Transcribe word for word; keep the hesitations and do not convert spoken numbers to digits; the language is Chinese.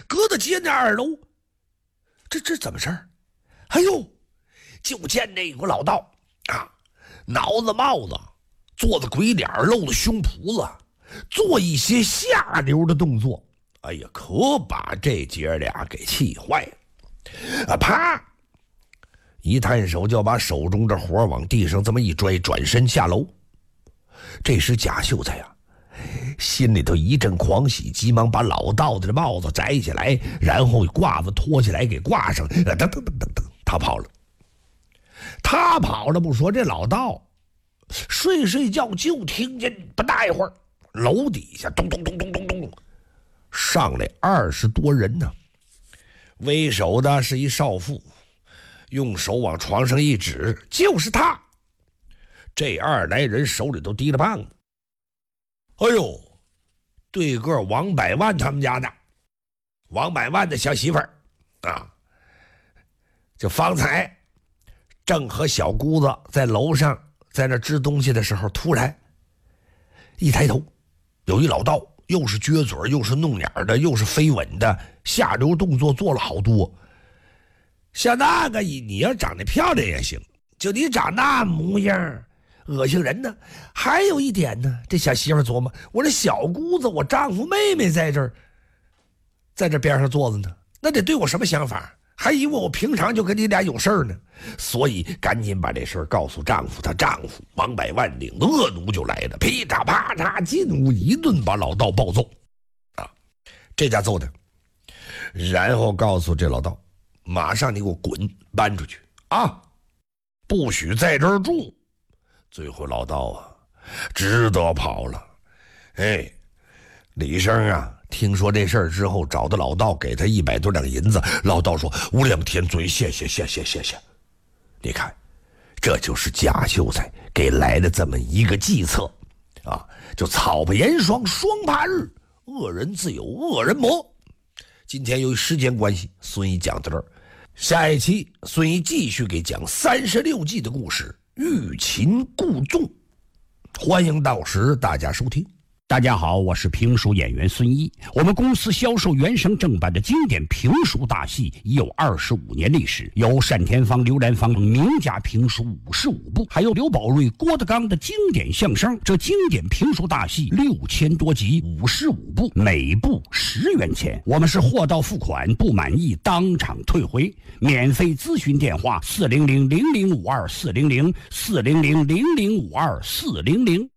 搁到街那二楼，这这怎么事儿？哎呦，就见那个老道啊，挠着帽子，做着鬼脸，露着胸脯子，做一些下流的动作。哎呀，可把这姐俩给气坏了啊！啪，一探手就把手中的活往地上这么一拽，转身下楼。这时贾秀才呀、啊，心里头一阵狂喜，急忙把老道的帽子摘下来，然后褂子脱下来给挂上，噔噔噔噔噔，他跑了。他跑了不说，这老道睡睡觉就听见不大一会儿，楼底下咚咚咚咚咚咚咚上来二十多人呢。为首的是一少妇，用手往床上一指，就是他。这二来人手里都提了棒子。哎呦，对个王百万他们家的王百万的小媳妇儿啊，就方才正和小姑子在楼上在那支东西的时候，突然一抬头，有一老道，又是撅嘴又是弄眼的，又是飞吻的，下流动作做了好多。像那个你要长得漂亮也行，就你长那模样恶心人呢。还有一点呢，这小媳妇琢磨，我这小姑子，我丈夫妹妹在这儿在这边上坐着呢，那得对我什么想法？还以为我平常就跟你俩有事儿呢。所以赶紧把这事儿告诉丈夫。她丈夫王百万领着恶奴就来了，噼嚓啪嚓进屋一顿把老道暴揍啊，这家揍的。然后告诉这老道，马上你给我滚，搬出去啊，不许在这儿住。最后老道啊只得跑了。哎，李生啊听说这事儿之后，找到老道，给他一百多两银子。老道说：“无量天尊，谢谢谢谢谢谢。”你看，这就是贾秀才给来的这么一个计策啊！就草不言霜，霜怕日，恶人自有恶人磨。今天由于时间关系，孙毅讲到这儿。下一期孙毅继续给讲三十六计的故事，欲擒故纵。欢迎到时大家收听。 大家好，我是评书演员孙一。我们公司销售原声正版的经典评书大戏已有二十五年历史，有单田芳、刘兰芳名家评书五十五部，还有刘宝瑞、郭德纲的经典相声。这经典评书大戏六千多集，五十五部，每部十元钱。我们是货到付款，不满意当场退回。免费咨询电话：四零零零零五二四零零四零零零零五二四零零。